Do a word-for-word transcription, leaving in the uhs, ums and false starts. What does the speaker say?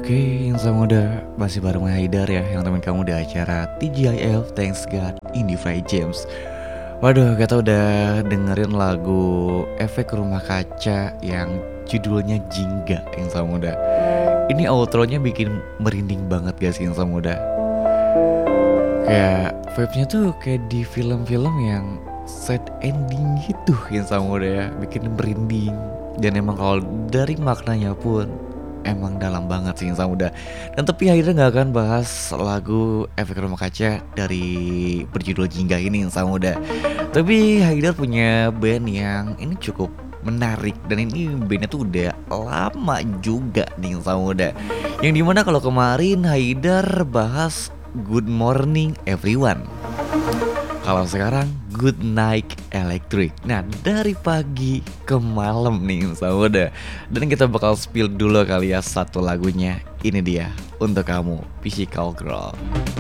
Oke, insan muda, masih bareng Haidar ya, yang temen kamu di acara T G I F Thanks God Indie Fried James. Waduh, kita udah dengerin lagu Efek Rumah Kaca yang judulnya Jingga, insan muda. Ini outronya bikin merinding banget gak sih, insan muda? Kayak vibe-nya tuh kayak di film-film yang sad ending gitu, insan muda ya, bikin merinding. Dan emang kalau dari maknanya pun emang dalam banget sih insan muda. Dan tapi akhirnya gak akan bahas lagu Efek Rumah Kaca dari berjudul Jingga ini insan muda. Tapi Haidar punya band yang ini cukup menarik. Dan ini bandnya tuh udah lama juga nih insan muda. Yang dimana kalau kemarin Haidar bahas Good Morning Everyone, kalau sekarang Good Night Electric. Nah, dari pagi ke malam nih insan muda. Dan kita bakal spill dulu kali ya satu lagunya. Ini dia untuk kamu, Physical Girl.